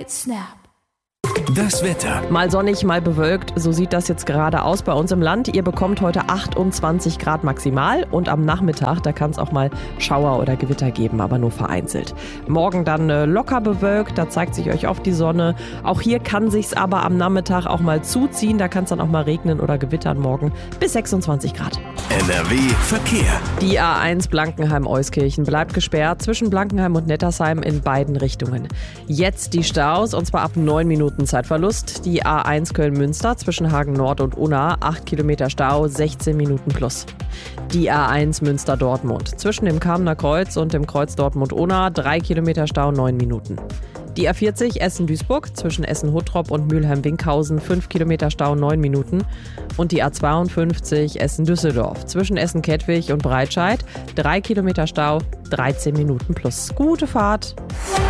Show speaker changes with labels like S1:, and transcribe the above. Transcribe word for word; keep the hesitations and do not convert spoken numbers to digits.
S1: mit Snap.
S2: Das Wetter.
S3: Mal sonnig, mal bewölkt, so sieht das jetzt gerade aus bei uns im Land. Ihr bekommt heute achtundzwanzig Grad maximal und am Nachmittag, da kann es auch mal Schauer oder Gewitter geben, aber nur vereinzelt. Morgen dann äh, locker bewölkt, da zeigt sich euch oft die Sonne. Auch hier kann sich's aber am Nachmittag auch mal zuziehen, da kann es dann auch mal regnen oder gewittern morgen bis sechsundzwanzig Grad.
S2: N R W Verkehr.
S3: Die A eins Blankenheim-Euskirchen bleibt gesperrt zwischen Blankenheim und Nettersheim in beiden Richtungen. Jetzt die Staus und zwar ab neun Minuten Zeitverlust. Die A eins Köln-Münster zwischen Hagen Nord und Unna, acht Kilometer Stau, sechzehn Minuten plus. Die A eins Münster-Dortmund zwischen dem Kamener Kreuz und dem Kreuz Dortmund-Unna, drei Kilometer Stau, neun Minuten. Die A vierzig Essen-Duisburg zwischen Essen-Huttrop und Mülheim-Winkhausen, fünf Kilometer Stau, neun Minuten. Und die A zweiundfünfzig Essen-Düsseldorf zwischen Essen-Kettwig und Breitscheid, drei Kilometer Stau, dreizehn Minuten plus. Gute Fahrt!